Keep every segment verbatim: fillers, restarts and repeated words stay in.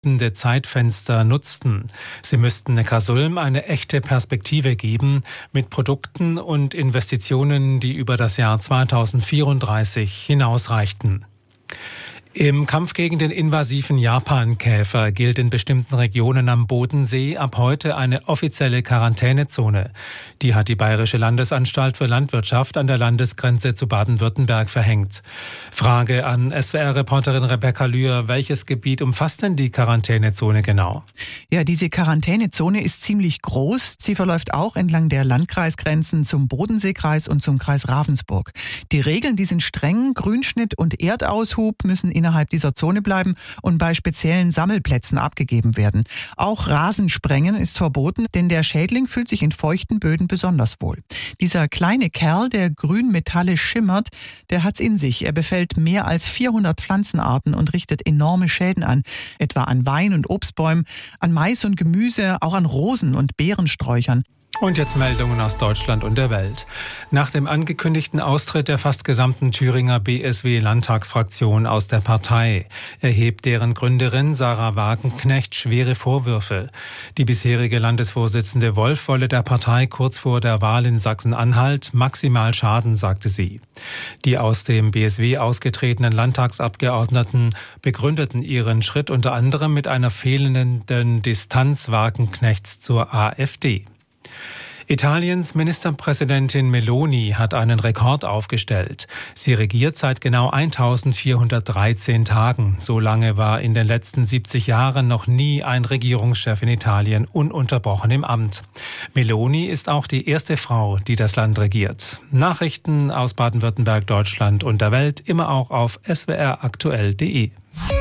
verbleibende Zeitfenster nutzten. Sie müssten Neckarsulm eine echte Perspektive geben mit Produkten und Investitionen, die über das Jahr zweitausendvierunddreißig hinausreichten. Im Kampf gegen den invasiven Japankäfer gilt in bestimmten Regionen am Bodensee ab heute eine offizielle Quarantänezone. Die hat die Bayerische Landesanstalt für Landwirtschaft an der Landesgrenze zu Baden-Württemberg verhängt. Frage an S W R-Reporterin Rebecca Lühr: Welches Gebiet umfasst denn die Quarantänezone genau? Ja, diese Quarantänezone ist ziemlich groß. Sie verläuft auch entlang der Landkreisgrenzen zum Bodenseekreis und zum Kreis Ravensburg. Die Regeln, die sind streng. Grünschnitt und Erdaushub müssen innerhalb dieser Zone bleiben und bei speziellen Sammelplätzen abgegeben werden. Auch Rasensprengen ist verboten, denn der Schädling fühlt sich in feuchten Böden besonders wohl. Dieser kleine Kerl, der grün metallisch schimmert, der hat's in sich. Er befällt mehr als vierhundert Pflanzenarten und richtet enorme Schäden an, etwa an Wein- und Obstbäumen, an Mais und Gemüse, auch an Rosen- und Beerensträuchern. Und jetzt Meldungen aus Deutschland und der Welt. Nach dem angekündigten Austritt der fast gesamten Thüringer B S W-Landtagsfraktion aus der Partei erhebt deren Gründerin Sarah Wagenknecht schwere Vorwürfe. Die bisherige Landesvorsitzende Wolf wolle der Partei kurz vor der Wahl in Sachsen-Anhalt maximal schaden, sagte sie. Die aus dem B S W ausgetretenen Landtagsabgeordneten begründeten ihren Schritt unter anderem mit einer fehlenden Distanz Wagenknechts zur AfD. Italiens Ministerpräsidentin Meloni hat einen Rekord aufgestellt. Sie regiert seit genau eintausendvierhundertdreizehn Tagen. So lange war in den letzten siebzig Jahren noch nie ein Regierungschef in Italien ununterbrochen im Amt. Meloni ist auch die erste Frau, die das Land regiert. Nachrichten aus Baden-Württemberg, Deutschland und der Welt immer auch auf s w r aktuell punkt d e.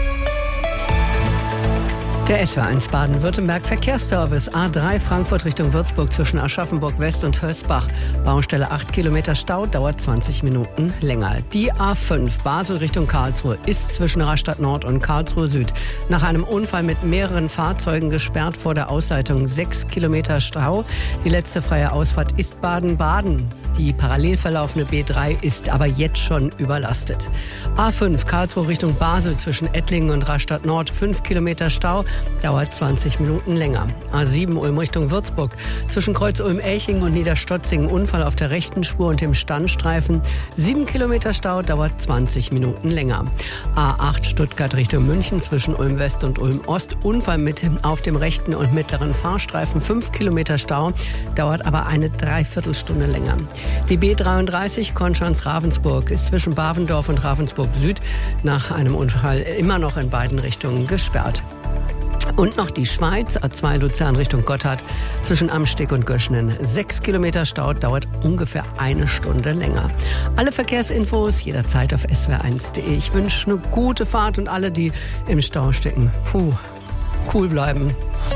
Der S W R eins Baden-Württemberg Verkehrsservice A drei Frankfurt Richtung Würzburg zwischen Aschaffenburg West und Hösbach. Baustelle acht Kilometer Stau, dauert zwanzig Minuten länger. Die A fünf Basel Richtung Karlsruhe ist zwischen Rastatt Nord und Karlsruhe Süd nach einem Unfall mit mehreren Fahrzeugen gesperrt vor der Ausleitung. sechs Kilometer Stau. Die letzte freie Ausfahrt ist Baden-Baden. Die parallel verlaufende B drei ist aber jetzt schon überlastet. A fünf Karlsruhe Richtung Basel zwischen Ettlingen und Rastatt Nord, fünf Kilometer Stau, dauert zwanzig Minuten länger. A sieben Ulm Richtung Würzburg zwischen Kreuz Ulm-Elching und Niederstotzingen, Unfall auf der rechten Spur und dem Standstreifen, sieben Kilometer Stau, dauert zwanzig Minuten länger. A acht Stuttgart Richtung München zwischen Ulm West und Ulm Ost, Unfall mit auf dem rechten und mittleren Fahrstreifen, fünf Kilometer Stau, dauert aber eine Dreiviertelstunde länger. Die B dreiunddreißig Konstanz-Ravensburg ist zwischen Bavendorf und Ravensburg Süd nach einem Unfall immer noch in beiden Richtungen gesperrt. Und noch die Schweiz, A zwei Luzern Richtung Gotthard, zwischen Amsteg und Göschnen. Sechs Kilometer Stau, dauert ungefähr eine Stunde länger. Alle Verkehrsinfos jederzeit auf s w r eins punkt d e. Ich wünsche eine gute Fahrt und alle, die im Stau stecken, puh, cool bleiben.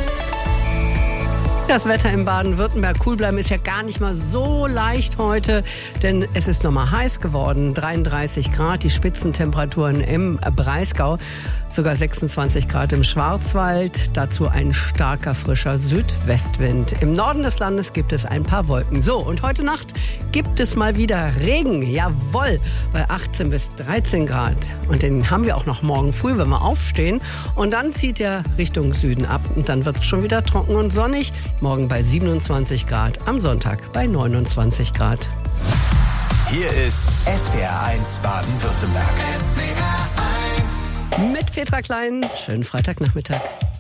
Das Wetter im Baden-Württemberg, cool bleiben ist ja gar nicht mal so leicht heute, denn es ist nochmal heiß geworden, dreiunddreißig Grad, die Spitzentemperaturen im Breisgau, sogar sechsundzwanzig Grad im Schwarzwald, dazu ein starker, frischer Südwestwind. Im Norden des Landes gibt es ein paar Wolken. So, und heute Nacht gibt es mal wieder Regen, jawohl, bei achtzehn bis dreizehn Grad. Und den haben wir auch noch morgen früh, wenn wir aufstehen, und dann zieht er Richtung Süden ab und dann wird es schon wieder trocken und sonnig. Morgen bei siebenundzwanzig Grad, am Sonntag bei neunundzwanzig Grad. Hier ist S W R eins Baden-Württemberg. S W R eins mit Petra Klein. Schönen Freitagnachmittag.